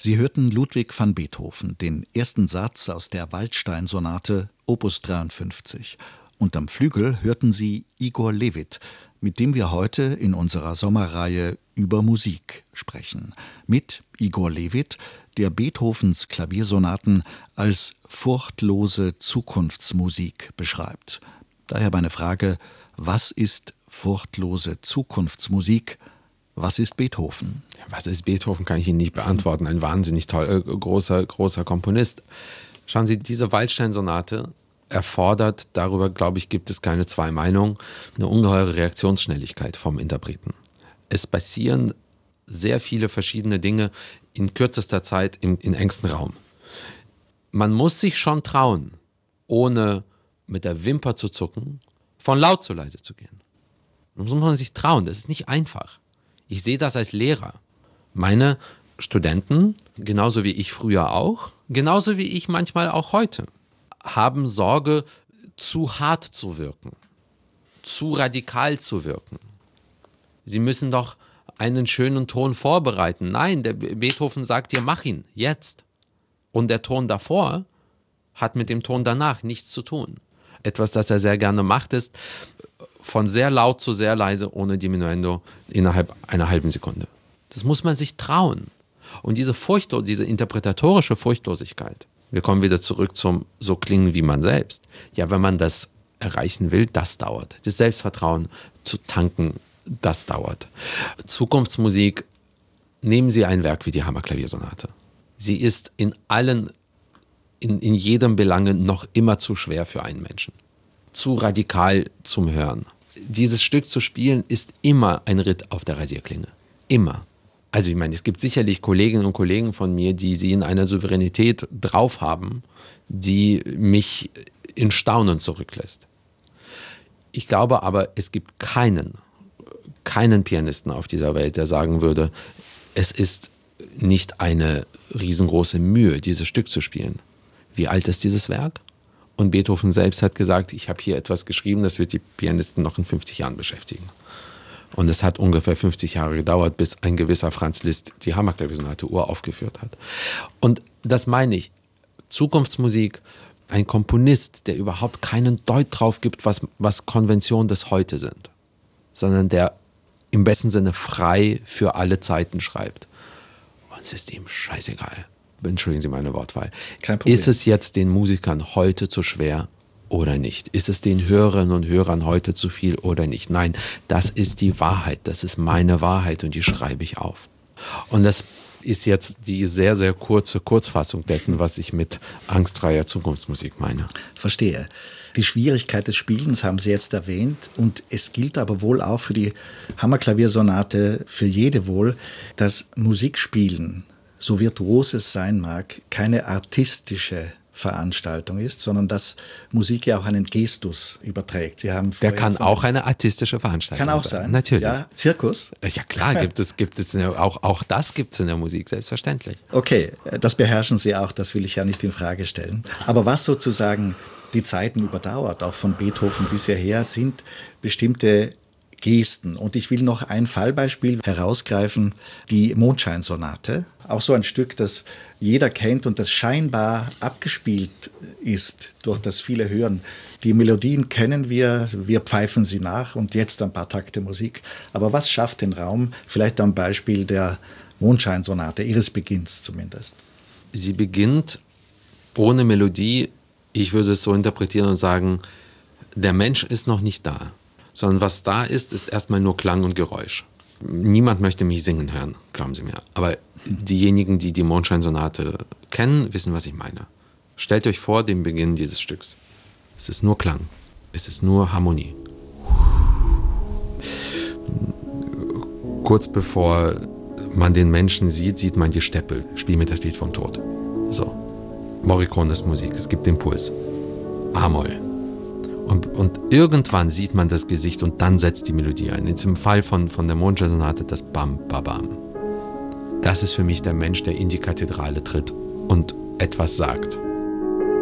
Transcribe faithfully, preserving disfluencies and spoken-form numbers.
Sie hörten Ludwig van Beethoven, den ersten Satz aus der Waldstein-Sonate Opus dreiundfünfzig. Und am Flügel hörten Sie Igor Levit, mit dem wir heute in unserer Sommerreihe über Musik sprechen. Mit Igor Levit, der Beethovens Klaviersonaten als furchtlose Zukunftsmusik beschreibt. Daher meine Frage: Was ist furchtlose Zukunftsmusik? Was ist Beethoven? Was ist Beethoven, kann ich Ihnen nicht beantworten. Ein wahnsinnig toller, großer, großer Komponist. Schauen Sie, diese Waldstein-Sonate erfordert, darüber, glaube ich, gibt es keine zwei Meinungen, eine ungeheure Reaktionsschnelligkeit vom Interpreten. Es passieren sehr viele verschiedene Dinge in kürzester Zeit im, in engstem Raum. Man muss sich schon trauen, ohne mit der Wimper zu zucken, von laut zu leise zu gehen. Das muss man sich trauen, das ist nicht einfach. Ich sehe das als Lehrer. Meine Studenten, genauso wie ich früher auch, genauso wie ich manchmal auch heute, haben Sorge, zu hart zu wirken, zu radikal zu wirken. Sie müssen doch einen schönen Ton vorbereiten. Nein, der Beethoven sagt dir, mach ihn, jetzt. Und der Ton davor hat mit dem Ton danach nichts zu tun. Etwas, das er sehr gerne macht, ist von sehr laut zu sehr leise ohne Diminuendo innerhalb einer halben Sekunde. Das muss man sich trauen. Und diese Furchtlo- diese interpretatorische Furchtlosigkeit, wir kommen wieder zurück zum so klingen wie man selbst. Ja, wenn man das erreichen will, das dauert. Das Selbstvertrauen zu tanken, das dauert. Zukunftsmusik, nehmen Sie ein Werk wie die Hammerklaviersonate. Sie ist in allen, in, in jedem Belange noch immer zu schwer für einen Menschen. Zu radikal zum Hören. Dieses Stück zu spielen ist immer ein Ritt auf der Rasierklinge. Immer. Also ich meine, es gibt sicherlich Kolleginnen und Kollegen von mir, die sie in einer Souveränität drauf haben, die mich in Staunen zurücklässt. Ich glaube aber, es gibt keinen, keinen Pianisten auf dieser Welt, der sagen würde, es ist nicht eine riesengroße Mühe, dieses Stück zu spielen. Wie alt ist dieses Werk? Und Beethoven selbst hat gesagt, ich habe hier etwas geschrieben, das wird die Pianisten noch in fünfzig Jahren beschäftigen. Und es hat ungefähr fünfzig Jahre gedauert, bis ein gewisser Franz Liszt die Hammerklaviersonate uraufgeführt hat. Und das meine ich, Zukunftsmusik, ein Komponist, der überhaupt keinen Deut drauf gibt, was, was Konventionen des Heute sind, sondern der im besten Sinne frei für alle Zeiten schreibt. Und es ist ihm scheißegal. Entschuldigen Sie meine Wortwahl. Kein Problem. Ist es jetzt den Musikern heute zu schwer oder nicht? Ist es den Hörerinnen und Hörern heute zu viel oder nicht? Nein, das ist die Wahrheit. Das ist meine Wahrheit und die schreibe ich auf. Und das ist jetzt die sehr, sehr kurze Kurzfassung dessen, was ich mit angstfreier Zukunftsmusik meine. Verstehe. Die Schwierigkeit des Spielens haben Sie jetzt erwähnt und es gilt aber wohl auch für die Hammerklaviersonate, für jede wohl, dass Musikspielen, so virtuos es sein mag, keine artistische Veranstaltung ist, sondern dass Musik ja auch einen Gestus überträgt. Sie haben Der kann auch eine artistische Veranstaltung sein. Kann auch sein. sein. Natürlich. Ja, Zirkus? Ja klar, gibt es, gibt es der, auch, auch das gibt es in der Musik, selbstverständlich. Okay, das beherrschen Sie auch, das will ich ja nicht in Frage stellen. Aber was sozusagen die Zeiten überdauert, auch von Beethoven bisher her, sind bestimmte Gesten. Und ich will noch ein Fallbeispiel herausgreifen, die Mondscheinsonate. Auch so ein Stück, das jeder kennt und das scheinbar abgespielt ist durch das viele Hören. Die Melodien kennen wir, wir pfeifen sie nach und jetzt ein paar Takte Musik. Aber was schafft den Raum? Vielleicht am Beispiel der Mondscheinsonate, ihres Beginns zumindest. Sie beginnt ohne Melodie, ich würde es so interpretieren und sagen, der Mensch ist noch nicht da. Sondern was da ist, ist erstmal nur Klang und Geräusch. Niemand möchte mich singen hören, glauben Sie mir. Aber diejenigen, die die Mondscheinsonate kennen, wissen, was ich meine. Stellt euch vor den Beginn dieses Stücks. Es ist nur Klang. Es ist nur Harmonie. Kurz bevor man den Menschen sieht, sieht man die Steppe. Spiel mir das Lied vom Tod. So. Morricones Musik. Es gibt Impuls. A-Moll. Und, und irgendwann sieht man das Gesicht und dann setzt die Melodie ein. Jetzt im Fall von, von der Mondscheinsonate das Bam, Babam. Das ist für mich der Mensch, der in die Kathedrale tritt und etwas sagt.